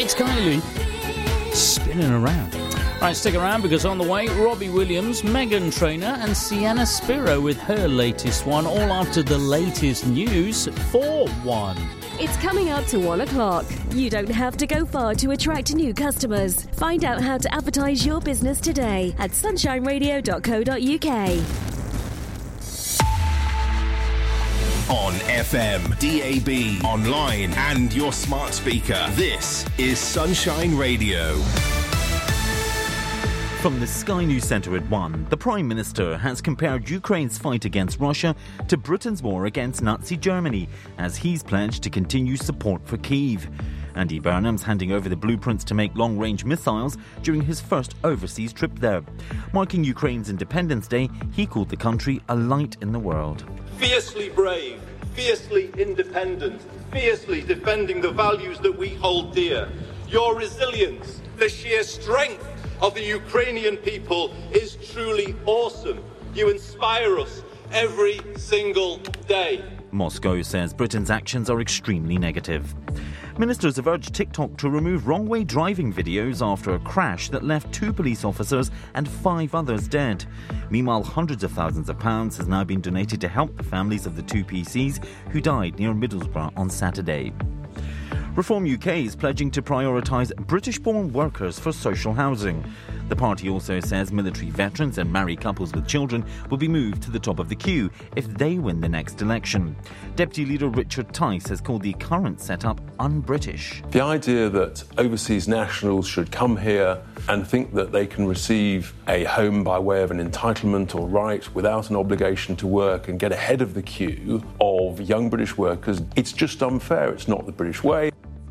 Alex Kiley, spinning around. Right, stick around because on the way, Robbie Williams, Meghan Trainor and Sienna Spiro with her latest one, all after the latest news for one. It's coming up to 1 o'clock. You don't have to go far to attract new customers. Find out how to advertise your business today at sunshineradio.co.uk. On FM, DAB, online and your smart speaker. This is Sunshine Radio. From the Sky News Centre at 1, the Prime Minister has compared Ukraine's fight against Russia to Britain's war against Nazi Germany, as he's pledged to continue support for Kyiv. Andy Burnham's handing over the blueprints to make long-range missiles during his first overseas trip there. Marking Ukraine's Independence Day, he called the country a light in the world. Fiercely brave, fiercely independent, fiercely defending the values that we hold dear. Your resilience, the sheer strength of the Ukrainian people is truly awesome. You inspire us every single day. Moscow says Britain's actions are extremely negative. Ministers have urged TikTok to remove wrong-way driving videos after a crash that left 2 police officers and 5 others dead. Meanwhile, hundreds of thousands of pounds has now been donated to help the families of the 2 PCs who died near Middlesbrough on Saturday. Reform UK is pledging to prioritise British-born workers for social housing. The party also says military veterans and married couples with children will be moved to the top of the queue if they win the next election. Deputy Leader Richard Tice has called the current setup un-British. The idea that overseas nationals should come here and think that they can receive a home by way of an entitlement or right without an obligation to work and get ahead of the queue of young British workers, it's just unfair. It's not the British way.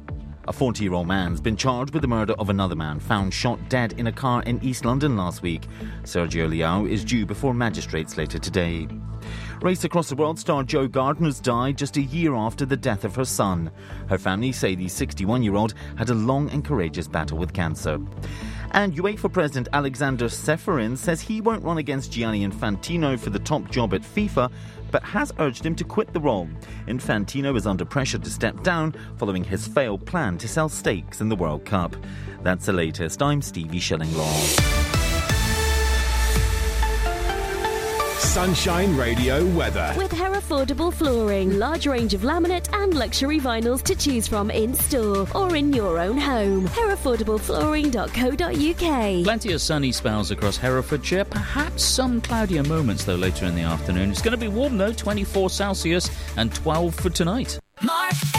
A 40-year-old man's been charged with the murder of another man found shot dead in a car in East London last week. Sergio Leao is due before magistrates later today. Race Across the World star Jo Gardner's died just a year after the death of her son. Her family say the 61-year-old had a long and courageous battle with cancer. And UEFA President Alexander Ceferin says he won't run against Gianni Infantino for the top job at FIFA, but has urged him to quit the role. Infantino is under pressure to step down following his failed plan to sell stakes in the World Cup. That's the latest. I'm Stevie Shillinglaw. Sunshine Radio weather. With Herefordable Flooring, large range of laminate and luxury vinyls to choose from in-store or in your own home. Herefordableflooring.co.uk. Plenty of sunny spells across Herefordshire, perhaps some cloudier moments though later in the afternoon. It's going to be warm though, 24 Celsius and 12 for tonight.